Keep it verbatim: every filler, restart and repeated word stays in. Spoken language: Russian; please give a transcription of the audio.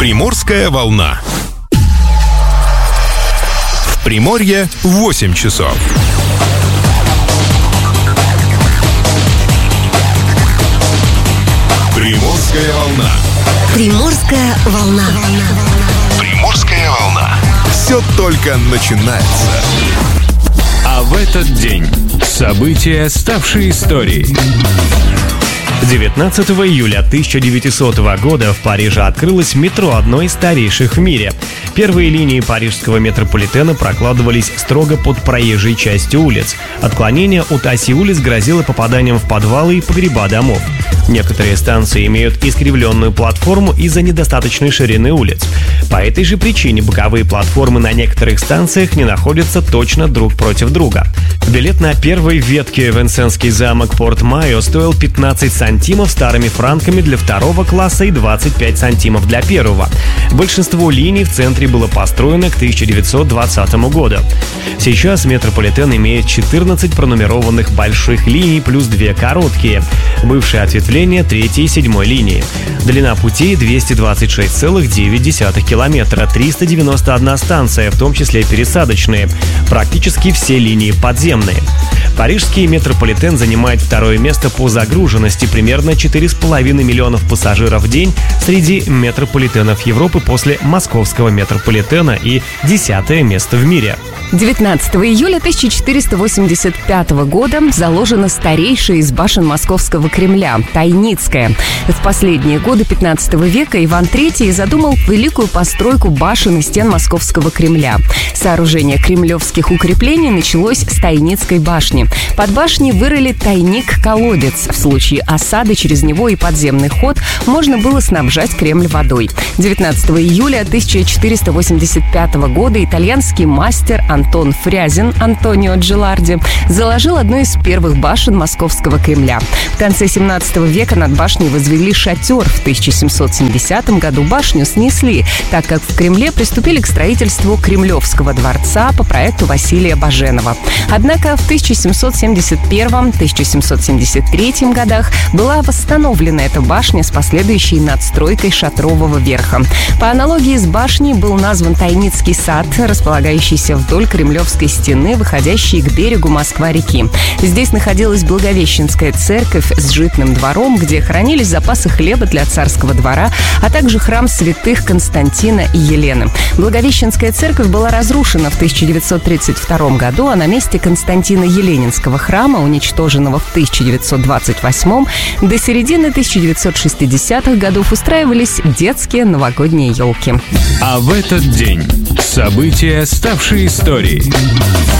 Приморская волна. В Приморье восемь часов. Приморская волна. Приморская волна. Приморская волна. Все только начинается. А в этот день события, ставшие историей. девятнадцатого июля тысяча девятисотого года в Париже открылось метро, одно из старейших в мире. Первые линии парижского метрополитена прокладывались строго под проезжей частью улиц. Отклонение от оси улиц грозило попаданием в подвалы и погреба домов. Некоторые станции имеют искривленную платформу из-за недостаточной ширины улиц. По этой же причине боковые платформы на некоторых станциях не находятся точно друг против друга. Билет на первой ветке Венсенский замок Порт-Майо стоил пятнадцать сантимов старыми франками для второго класса и двадцать пять сантимов для первого. Большинство линий в центре было построено к тысяча девятьсот двадцатому году. Сейчас метрополитен имеет четырнадцать пронумерованных больших линий плюс две короткие. Бывшее ответвление третьей и седьмой линии. Длина пути двести двадцать шесть целых девять десятых километра, триста девяносто одна станция, в том числе пересадочные. Практически все линии подземные. Парижский метрополитен занимает второе место по загруженности, примерно четыре с половиной миллионов пассажиров в день среди метрополитенов Европы после московского метрополитена и десятое место в мире. девятнадцатого июля тысяча четыреста восемьдесят пятого года заложена старейшая из башен Московского Кремля – Тайницкая. В последние годы пятнадцатого века Иван Третий задумал великую постройку башен и стен Московского Кремля. Сооружение кремлевских укреплений началось с Тайницкой башни. Под башней вырыли тайник-колодец. В случае осады через него и подземный ход можно было снабжать Кремль водой. девятнадцатого июля тысяча четыреста восемьдесят пятого года итальянский мастер Антон Фрязин Антонио Джиларди заложил одну из первых башен Московского Кремля. В конце семнадцатого века над башней возвели шатер. В тысяча семьсот семидесятом году башню снесли, так как в Кремле приступили к строительству Кремлевского дворца по проекту Василия Баженова. Однако в тысяча семьсот семьдесят первом — тысяча семьсот семьдесят третьем годах была восстановлена эта башня с последующей надстройкой шатрового верха. По аналогии с башней был назван Тайницкий сад, располагающийся вдоль Кремлевской стены, выходящей к берегу Москва-реки. Здесь находилась Благовещенская церковь с житным двором, где хранились запасы хлеба для царского двора, а также храм святых Константина и Елены. Благовещенская церковь была разрушена в тысяча девятьсот тридцать втором году, а на месте Константина Еленинского храма, уничтоженного в тысяча девятьсот двадцать восьмом, до середины тысяча девятьсот шестидесятых годов устраивались детские новогодние елки. А в этот день события, ставшие историей.